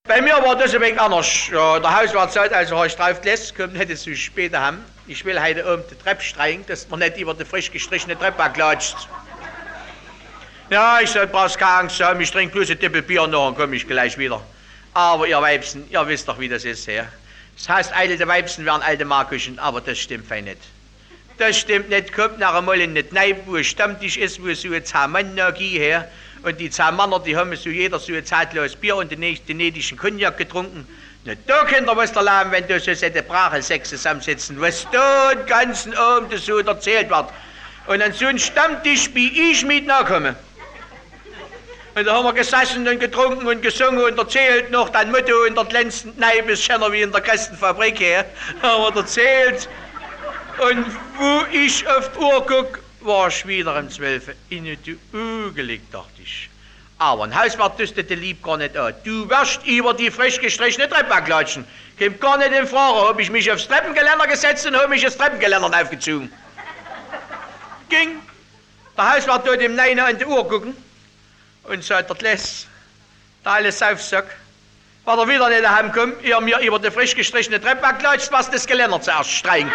Bei mir war das ein wenig anders. Ja, der Hauswart sagt, also hast du drauf lässt, kommt nicht zu spät haben. Ich will heute oben die Treppe streichen, dass man nicht über die frisch gestrichene Treppe klatscht. Ja, ich soll brauchst keine Angst haben, ich trinke bloß ein Tippel Bier noch und komme ich gleich wieder. Aber ihr Weibsen, ihr wisst doch, wie das ist, ja. Das heißt, alte Weibsen werden alte Markuschen, aber das stimmt fein nicht. Das stimmt nicht, kommt nachher mal in nicht rein, wo ein Stammtisch ist, wo so ein 10 Mann noch her. Und die 10 Männer, die haben so jeder so ein zeitloses Bier und den nächsten Cognac getrunken. Na, da könnt ihr was erleben, wenn du so eine Brachelsechs zusammensitzen, was da den ganzen Abend so erzählt wird. Und an so einen Stammtisch wie ich mit nachkomme. Und da haben wir gesessen und getrunken und gesungen und erzählt noch dein Motto in der glänzenden Kneipe, ist schöner wie in der Kastenfabrik her. Haben wir erzählt. Und wo ich auf die Uhr guck, war ich wieder um 12 Uhr in die Uhr gelegt, dachte ich. Aber ein Hauswart düstete lieb gar nicht an. Du wirst über die frisch gestrichene Treppe klatschen. Kommt gar nicht in Frage. Hab ich mich aufs Treppengeländer gesetzt und hab mich das Treppengeländer aufgezogen. Ging. Der Hauswart dort im Neinen an die Uhr gucken und sagt, der Läss, der alles Saufsack, weil er wieder nicht daheim kommt, ihr mir über die frisch gestrichene Treppe klatscht, was das Geländer zuerst streichen.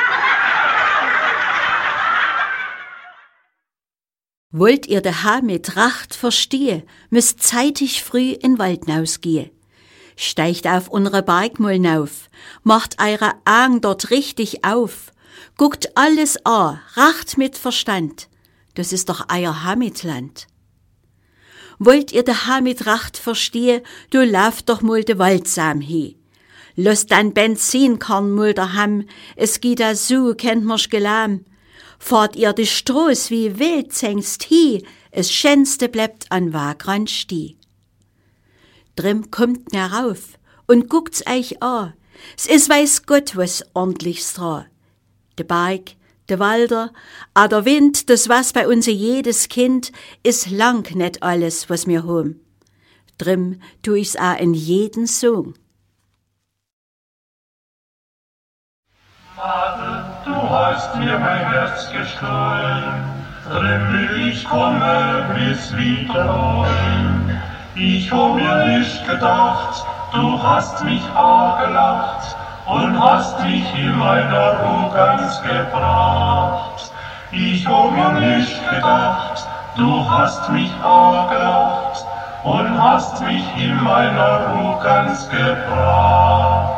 Wollt ihr daheim mit Tracht verstehen, müsst zeitig früh in Wald hinausgehen. Steigt auf unsere Bergmullen auf, macht eure Augen dort richtig auf, guckt alles an, racht mit Verstand. Das ist doch euer Heimatland. Wollt ihr daheim mit Tracht verstehen, du lauft doch mal de Waldsam hin. Lasst dein Benzinkorn mal daheim, es geht da so, kennt mir's gelam. Fahrt ihr die Stroß wie wild zängst hi, es schönste bleibt an Wagrand steh. Drum kommt herauf und guckt's euch an. Es is weiß Gott was ordentlichs dran. De Berg, de Walder, a der Wind, das was bei uns jedes Kind, is lang net alles, was mir hom. Drum tu ich's a in jeden Song. Vater, du hast mir mein Herz gestohlen, drin will ich komme bis wiederholen. Ich hab mir nicht gedacht, du hast mich angelacht und hast mich in meiner Arroganz gebracht. Ich hab mir nicht gedacht, du hast mich angelacht und hast mich in meiner Arroganz gebracht.